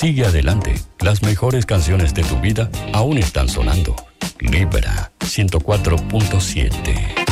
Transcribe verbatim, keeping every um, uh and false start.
Sigue adelante. Las mejores canciones de tu vida aún están sonando. Libera ciento cuatro punto siete.